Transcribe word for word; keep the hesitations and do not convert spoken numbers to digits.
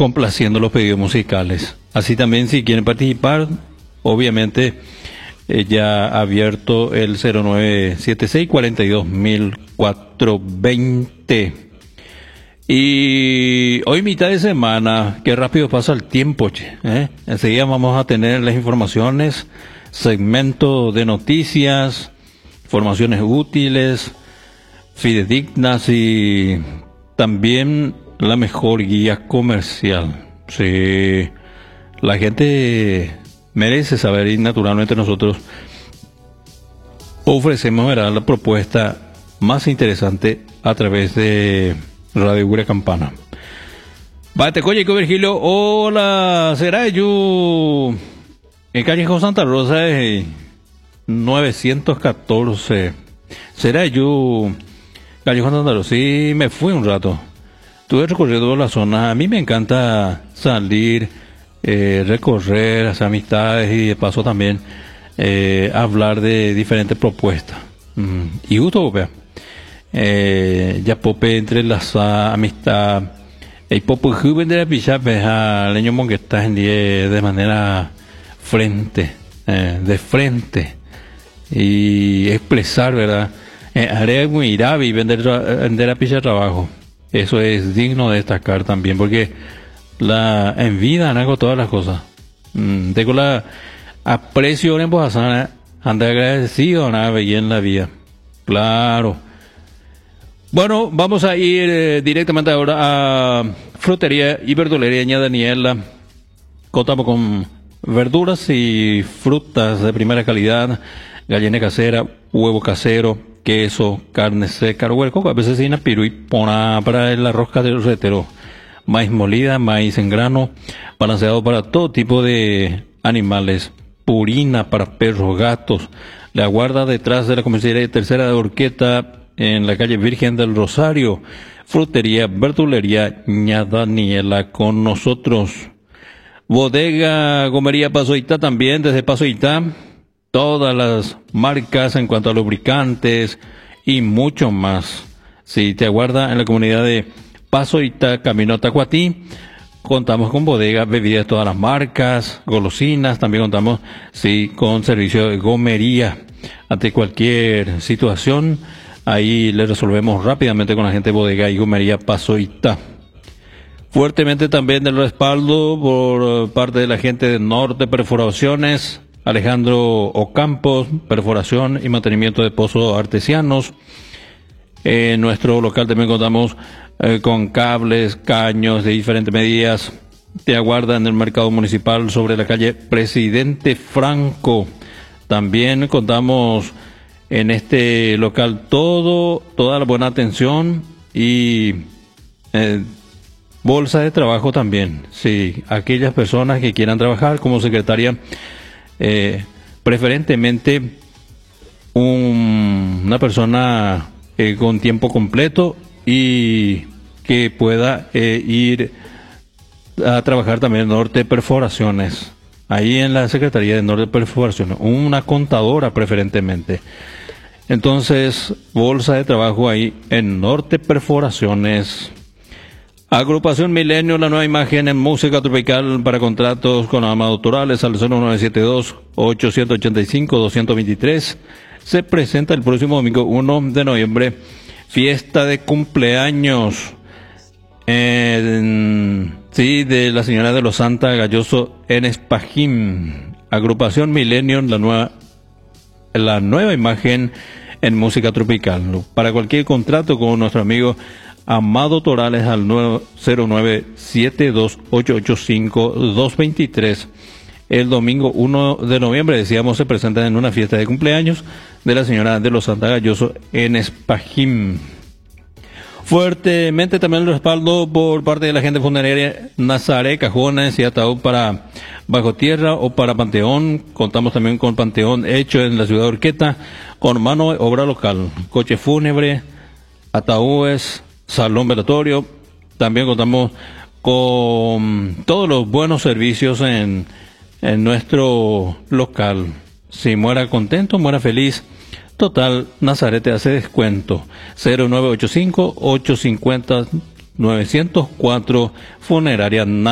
complaciendo los pedidos musicales. Así también, si quieren participar, obviamente eh, ya ha abierto el cero nueve siete seis, cuarenta y dos mil cuatrocientos veinte. Y hoy mitad de semana, qué rápido pasa el tiempo, che, ¿eh? Enseguida vamos a tener las informaciones, segmento de noticias, informaciones útiles, fidedignas y también la mejor guía comercial. Sí, la gente merece saber y naturalmente nosotros ofrecemos, ¿verdad?, la propuesta más interesante a través de Radio Gura Campana. Bate coye que Virgilio, hola, será yo en Callejón Santa Rosa eh, novecientos catorce. Será yo Callejón Santa Rosa. Sí, me fui un rato. Estuve recorriendo la zona. A mí me encanta salir, eh, recorrer, hacer amistades y de paso también eh, hablar de diferentes propuestas. Mm. Y justo, vea. Eh, ya pope entre las amistad el popo joven de la pichape a leño mon que está en die de manera frente eh, de frente y expresar, verdad, eh, haré muy irá y vender vender la picha de trabajo. Eso es digno de destacar también, porque la en vida hago todas las cosas. Mm, tengo la aprecio en posasana, anda agradecido nada y en la vida. Claro. Bueno, vamos a ir eh, directamente ahora a Frutería y Verdulería Ña Daniela. Contamos con verduras y frutas de primera calidad, gallina casera, huevo casero, queso, carne seca, huerco, a veces sin piru y pona para el arroz carretero, maíz molida, maíz en grano, balanceado para todo tipo de animales, purina para perros, gatos. La guarda detrás de la comisaría tercera de Orqueta, en la calle Virgen del Rosario. Frutería, verdulería Ña Daniela con nosotros. Bodega Gomería Paso Itá también, desde Paso Itá. Todas las marcas en cuanto a lubricantes y mucho más. Si te aguarda en la comunidad de Paso Itá, Camino a Tacuatí, contamos con bodega, bebidas de todas las marcas, golosinas. También contamos, sí, con servicio de gomería. Ante cualquier situación, ahí le resolvemos rápidamente con la gente de Bodega y Gomería Paso Itá. Fuertemente también del respaldo por parte de la gente de Norte Perforaciones, Alejandro Ocampos, perforación y mantenimiento de pozos artesianos. En nuestro local también contamos eh, con cables, caños de diferentes medidas. Te aguarda en el mercado municipal sobre la calle Presidente Franco. También contamos en este local todo, toda la buena atención y eh, bolsa de trabajo también. Sí, aquellas personas que quieran trabajar como secretaria, eh, preferentemente un, una persona eh, con tiempo completo y que pueda eh, ir a trabajar también en Norte Perforaciones. Ahí en la Secretaría de Norte Perforaciones, una contadora preferentemente. Entonces, bolsa de trabajo ahí en Norte Perforaciones. Agrupación Milenio, la nueva imagen en música tropical para contratos con Amado Torales al cero nueve siete dos, ocho ocho cinco, dos dos tres. Se presenta el próximo domingo uno de noviembre, fiesta de cumpleaños en, sí, de la señora de los Santa Galloso en Espajín. Agrupación Milenio, la nueva la nueva imagen en música tropical. Para cualquier contrato con nuestro amigo Amado Torales al cero nueve siete dos, ocho ocho cinco, dos dos tres. El domingo uno de noviembre, decíamos, se presenta en una fiesta de cumpleaños de la señora de los Santa Galloso en Espajín. Fuertemente también el respaldo por parte de la gente funeraria Nazaré, cajones y ataúd para Bajo Tierra o para Panteón. Contamos también con Panteón hecho en la ciudad de Orqueta, con mano de obra local, coche fúnebre, ataúdes, salón velatorio. También contamos con todos los buenos servicios en, en nuestro local. Si muera contento, muera feliz. Total, Nazaret te hace descuento. cero nueve ocho cinco, ocho cinco cero, nueve cero cuatro, Funeraria